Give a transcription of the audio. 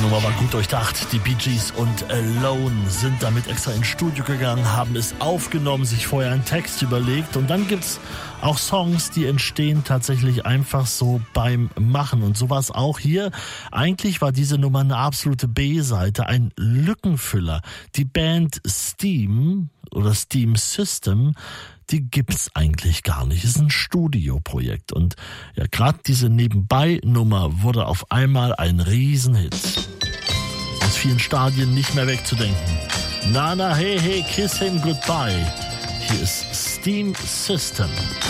Nummer war gut durchdacht. Die Bee Gees und Alone sind damit extra ins Studio gegangen, haben es aufgenommen, sich vorher einen Text überlegt und dann gibt's auch Songs, die entstehen tatsächlich einfach so beim Machen und so war es auch hier. Eigentlich war diese Nummer eine absolute B-Seite, ein Lückenfüller. Die Band Steam oder Steam System, die gibt's eigentlich gar nicht. Es ist ein Studioprojekt und ja, gerade diese Nebenbei-Nummer wurde auf einmal ein Riesenhit. Aus vielen Stadien nicht mehr wegzudenken. Nana, hey, hey, kiss him goodbye. Hier ist Steam System.